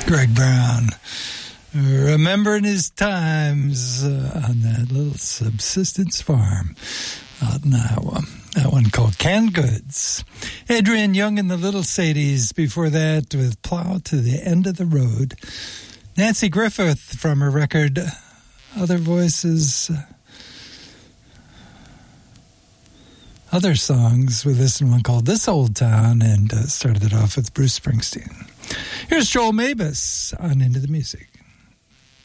Greg Brown, remembering his times on that little subsistence farm out in Iowa. That one called Canned Goods. Adrian Young and the Little Sadies before that with Plow to the End of the Road. Nancy Griffith from her record Other Voices, Other Songs with this one called This Old Town, and started it off with Bruce Springsteen. Here's Joel Mabus on Into the Music.